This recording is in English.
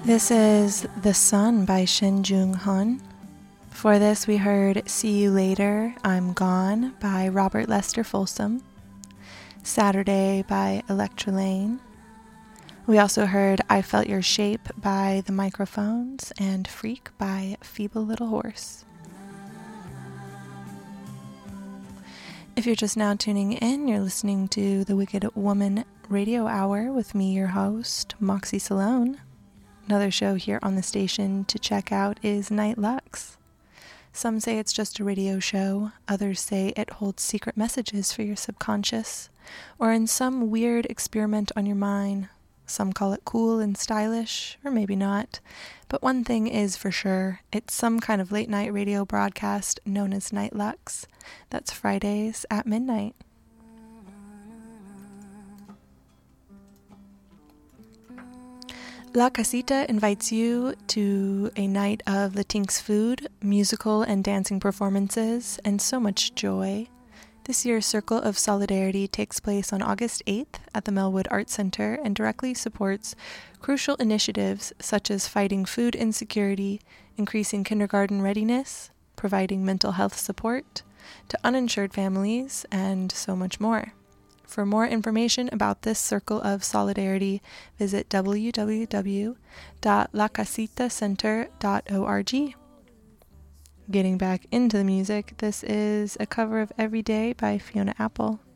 This is The Sun by Shin Jung-hun. Before this, we heard See You Later, I'm Gone by Robert Lester Folsom, Saturday by Electra Lane. We also heard I Felt Your Shape by The Microphones and Freak by Feeble Little Horse. If you're just now tuning in, you're listening to the Wicked Woman Radio Hour with me, your host, Moxie Salone. Another show here on the station to check out is Night Lux. Some say it's just a radio show, others say it holds secret messages for your subconscious, or in some weird experiment on your mind. Some call it cool and stylish, or maybe not. But one thing is for sure, it's some kind of late night radio broadcast known as Night Lux. That's Fridays at midnight. La Casita invites you to a night of Latinx food, musical and dancing performances, and so much joy. This year's Circle of Solidarity takes place on August 8th at the Melwood Arts Center and directly supports crucial initiatives such as fighting food insecurity, increasing kindergarten readiness, providing mental health support to uninsured families, and so much more. For more information about this Circle of Solidarity, visit www.lacasitacenter.org. Getting back into the music, this is a cover of Every Day by Fiona Apple.